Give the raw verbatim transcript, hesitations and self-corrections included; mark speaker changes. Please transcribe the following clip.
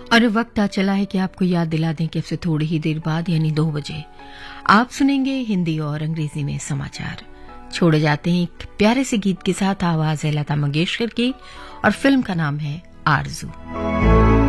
Speaker 1: और वक्त आ चला है कि आपको याद दिला दें कि अब से थोड़ी ही देर बाद यानी दो बजे आप सुनेंगे हिंदी और अंग्रेजी में समाचार। छोड़े जाते हैं एक प्यारे से गीत के साथ। आवाज है लता मंगेशकर की और फिल्म का नाम है आरज़ू।